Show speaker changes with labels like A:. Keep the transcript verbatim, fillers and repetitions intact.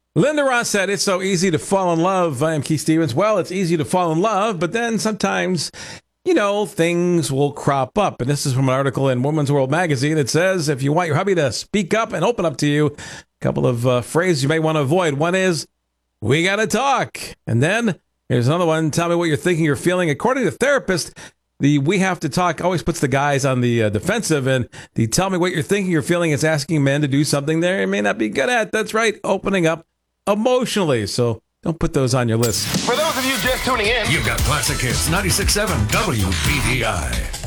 A: Linda Ross said, it's so easy to fall in love. I am Keith Stevens. Well, it's easy to fall in love, but then sometimes, you know, things will crop up. And this is from an article in Women's World magazine. It says, if you want your hubby to speak up and open up to you, a couple of uh, phrases you may want to avoid. One is, we got to talk. And then here's another one. Tell me what you're thinking or feeling. According to therapists, the we have to talk always puts the guys on the uh, defensive, and the tell me what you're thinking or feeling is asking men to do something they may not be good at. That's right, opening up emotionally. So don't put those on your list.
B: For those of you just tuning in,
C: you've got Classic Hits ninety-six point seven W B D I.